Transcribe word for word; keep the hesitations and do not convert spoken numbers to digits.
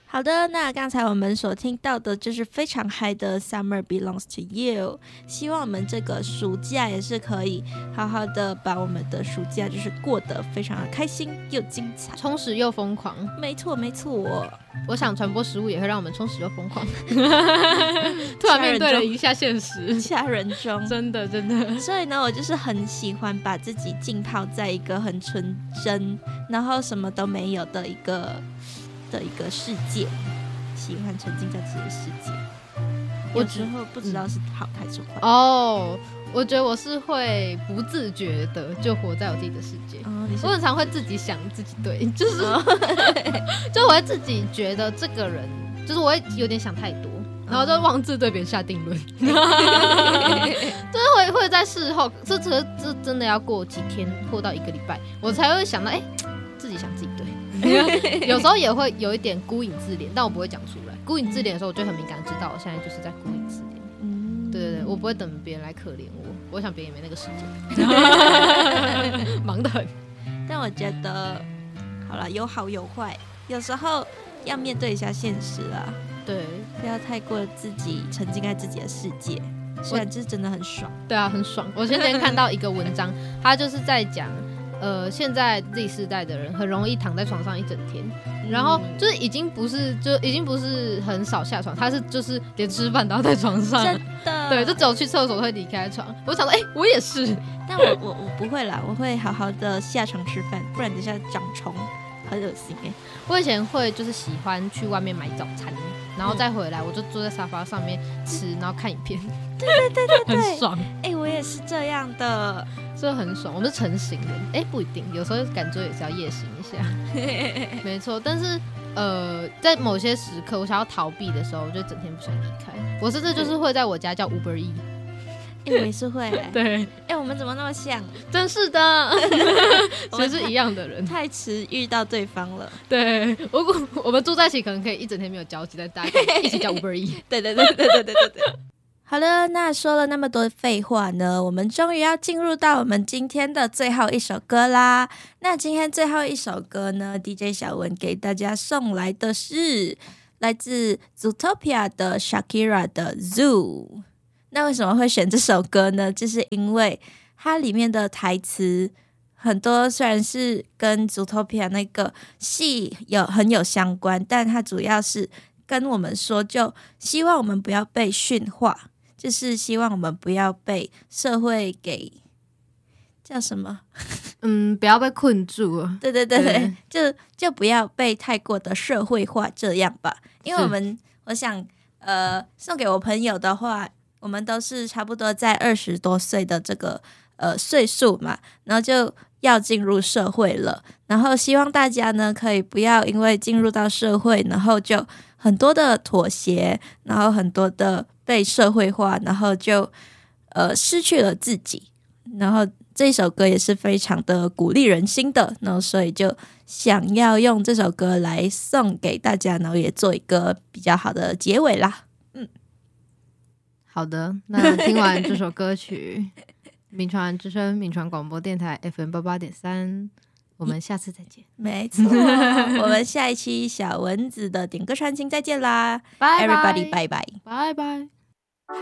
好的，那刚才我们所听到的就是非常嗨的 Summer Belongs to You， 希望我们这个暑假也是可以好好的把我们的暑假就是过得非常的开心又精彩， 充实又疯狂。 没错没错， 我想传播食物也会让我们充实又疯狂。突然面对了一下现实， 掐人中， 真的真的。 所以呢，我就是很喜欢把自己浸泡在一个很纯真，然后什么都没有的一个的一个世界，喜欢沉浸在自己的世界。有时候不知道是好还是坏。 哦，我觉得我是会不自觉的就活在我自己的世界。哦、我很常会自己想自己对，就是、哦、就我会自己觉得这个人，就是我会有点想太多。然后就妄自对别人下定论，就是会会在事后，这这这真的要过几天或到一个礼拜，我才会想到，哎、欸，自己想自己对。有时候也会有一点孤影自怜，但我不会讲出来。孤影自怜的时候，我就很敏感，知道我现在就是在孤影自怜。嗯，对对对，我不会等别人来可怜我，我想别人也没那个时间，忙得很。 但我觉得，好了，有好有坏，有时候要面对一下现实啊。 对， 不要太过自己沉浸在自己的世界，虽然这真的很爽。 对啊，很爽。我前天看到一个文章，他就是在讲，呃，现在 Z 世代的人很容易躺在床上一整天，嗯、然后就是已经不是就已经不是很少下床，他是就是连吃饭都要在床上， 真的。 对，就只有去厕所都会离开床。我想说，哎、欸，我也是， 但我我我不会啦，我会好好的下床吃饭，不然等下长虫。很恶心哎！ 我以前会就是喜欢去外面买早餐，然后再回来，我就坐在沙发上面吃，然后看影片。 对对对对对， 很爽。 哎、欸，我也是这样的， 这很爽。我们是晨型人，哎、欸，不一定，有时候赶作也是要夜行一下。没错，但是呃，在某些时刻，我想要逃避的时候，我就整天不想离开。我甚至就是会在我家叫 Uber E。 哎、欸，我也是会、欸。 对， 哎、欸，我们怎么那么像？ 真是的，其实是一样的人。 太迟遇到对方了。 对，我我们住在一起，可能可以一整天没有交集，但大家可以一起叫 Uber E。 对对对对对对对对。好了，那说了那么多废话呢，我们终于要进入到我们今天的最后一首歌啦。那今天最后一首歌呢 ，D J 小文给大家送来的是来自 Zootopia 的 Shakira 的 Zoo。那为什么会选这首歌呢？就是因为它里面的台词很多虽然是跟 Zootopia 那个戏有很有相关，但它主要是跟我们说，就希望我们不要被驯化，就是希望我们不要被社会给叫什么？ 嗯，不要被困住了。 对对对对，就就不要被太过的社会化这样吧。因为我们我想呃送给我朋友的话，我们都是差不多在二十多岁的这个呃岁数嘛，然后就要进入社会了，然后希望大家呢可以不要因为进入到社会，然后就很多的妥协，然后很多的被社会化，然后就呃失去了自己。然后这首歌也是非常的鼓励人心的，然后所以就想要用这首歌来送给大家，然后也做一个比较好的结尾啦。 好的，那听完这首歌曲，民传之声民传广播电台 F M 八八点三，我们下次再见。 没错，我们下一期小蚊子的点歌传情再见啦， Bye bye ，everybody， 拜拜， 拜拜。